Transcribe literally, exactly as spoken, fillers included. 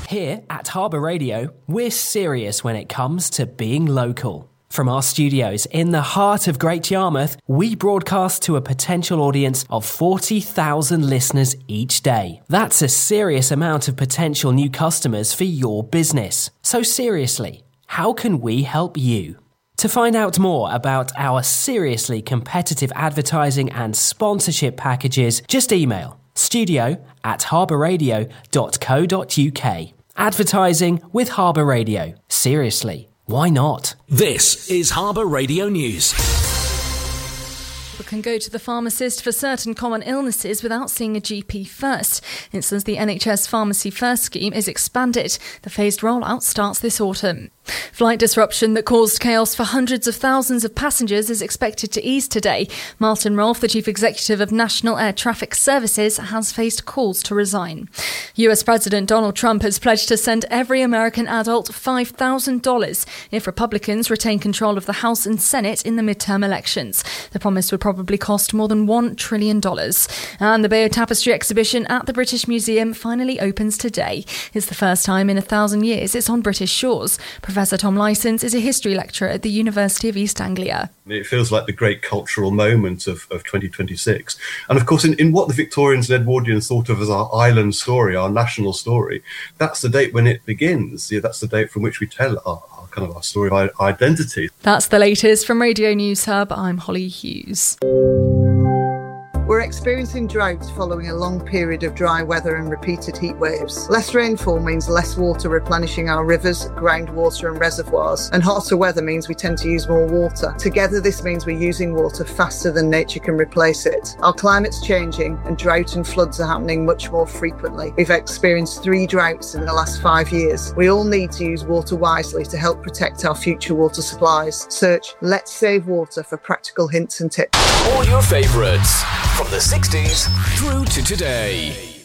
Here at Harbour Radio, we're serious when it comes to being local. From our studios in the heart of Great Yarmouth, we broadcast to a potential audience of forty thousand listeners each day. That's a serious amount of potential new customers for your business. So seriously, how can we help you? To find out more about our seriously competitive advertising and sponsorship packages, just email studio at harbourradio dot co dot uk. Advertising with Harbour Radio. Seriously, why not? This is Harbour Radio News. People can go to the pharmacist for certain common illnesses without seeing a G P first. It says the N H S Pharmacy First scheme is expanded. The phased rollout starts this autumn. Flight disruption that caused chaos for hundreds of thousands of passengers is expected to ease today. Martin Rolfe, the chief executive of National Air Traffic Services, has faced calls to resign. U S President Donald Trump has pledged to send every American adult five thousand dollars if Republicans retain control of the House and Senate in the midterm elections. The promise would probably cost more than one trillion dollars. And the Bayeux Tapestry exhibition at the British Museum finally opens today. It's the first time in a thousand years it's on British shores. Professor Tom Licence is a history lecturer at the University of East Anglia. It feels like the great cultural moment of, of twenty twenty-six. And of course, in, in what the Victorians and Edwardians thought of as our island story, our national story, that's the date when it begins. Yeah, that's the date from which we tell our, our kind of our story of identity. That's the latest from Radio News Hub. I'm Holly Hughes. We're experiencing droughts following a long period of dry weather and repeated heat waves. Less rainfall means less water replenishing our rivers, groundwater and reservoirs, and hotter weather means we tend to use more water. Together, this means we're using water faster than nature can replace it. Our climate's changing and drought and floods are happening much more frequently. We've experienced three droughts in the last five years. We all need to use water wisely to help protect our future water supplies. Search Let's Save Water for practical hints and tips. All your favourites from the sixties through to today.